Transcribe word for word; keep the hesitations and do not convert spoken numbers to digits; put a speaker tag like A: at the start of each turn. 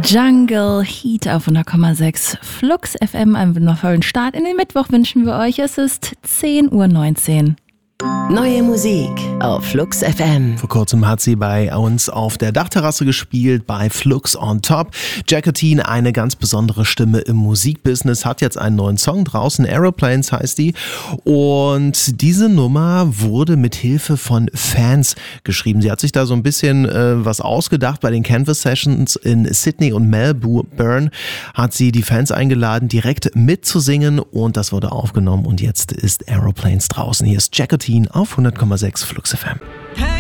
A: Jungle Heat auf hundert Komma sechs Flux F M. Einen wundervollen Start in den Mittwoch wünschen wir euch. Es ist zehn Uhr neunzehn.
B: Neue Musik auf Flux F M.
C: Vor kurzem hat sie bei uns auf der Dachterrasse gespielt, bei Flux on Top. Jacqueline, eine ganz besondere Stimme im Musikbusiness, hat jetzt einen neuen Song draußen, Aeroplanes heißt die. Und diese Nummer wurde mit Hilfe von Fans geschrieben. Sie hat sich da so ein bisschen äh, was ausgedacht. Bei den Canvas Sessions in Sydney und Melbourne hat sie die Fans eingeladen, direkt mitzusingen, und das wurde aufgenommen und jetzt ist Aeroplanes draußen. Hier ist Jacqueline auf hundert Komma sechs Flux F M.